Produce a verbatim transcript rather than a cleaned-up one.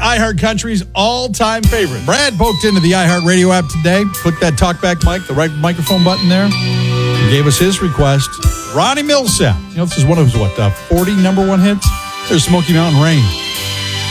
iHeart Country's all-time favorite. Brad poked into the iHeart Radio app today, clicked that talkback mic, the right microphone button there, and gave us his request. Ronnie Milsap. You know, this is one of his, what, uh, forty number one hits? There's Smoky Mountain Rain.